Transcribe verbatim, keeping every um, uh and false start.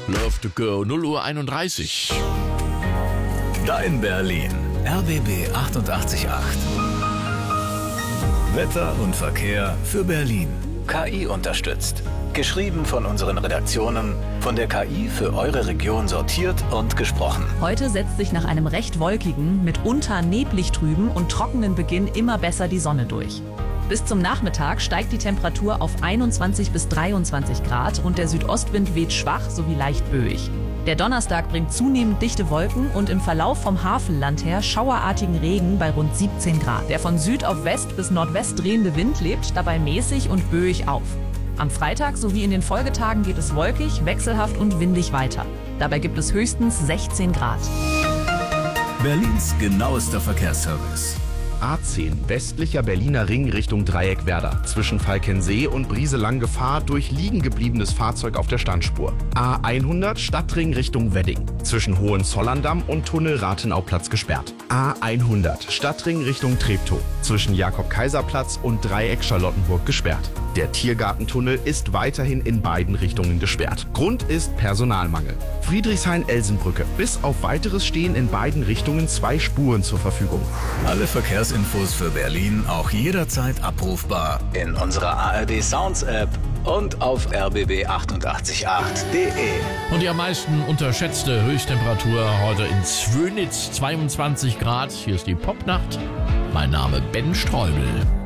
Love to go, null Uhr einunddreißig. Dein Berlin, R B B achtundachtzig Komma acht. Wetter und Verkehr für Berlin. K I unterstützt. Geschrieben von unseren Redaktionen, von der K I für eure Region sortiert und gesprochen. Heute setzt sich nach einem recht wolkigen, mitunter neblig trüben und trockenen Beginn immer besser die Sonne durch. Bis zum Nachmittag steigt die Temperatur auf einundzwanzig bis dreiundzwanzig Grad und der Südostwind weht schwach sowie leicht böig. Der Donnerstag bringt zunehmend dichte Wolken und im Verlauf vom Havelland her schauerartigen Regen bei rund siebzehn Grad. Der von Süd auf West bis Nordwest drehende Wind lebt dabei mäßig und böig auf. Am Freitag sowie in den Folgetagen geht es wolkig, wechselhaft und windig weiter. Dabei gibt es höchstens sechzehn Grad. Berlins genauester Verkehrsservice. A zehn, westlicher Berliner Ring Richtung Dreieckwerder. Zwischen Falkensee und Brieselang Gefahr durch liegen gebliebenes Fahrzeug auf der Standspur. A hundert, Stadtring Richtung Wedding. Zwischen Hohenzollern-Damm und Tunnel Rathenauplatz gesperrt. A hundert, Stadtring Richtung Treptow. Zwischen Jakob-Kaiser-Platz und Dreieck Charlottenburg gesperrt. Der Tiergartentunnel ist weiterhin in beiden Richtungen gesperrt. Grund ist Personalmangel. Friedrichshain-Elsenbrücke. Bis auf weiteres stehen in beiden Richtungen zwei Spuren zur Verfügung. Alle Verkehrsinfos für Berlin auch jederzeit abrufbar in unserer A R D Sounds App und auf r b b achtundachtzig Komma acht punkt de. Und die am meisten unterschätzte Höchsttemperatur heute in Zwönitz, zweiundzwanzig Grad. Hier ist die Popnacht. Mein Name Ben Streubel.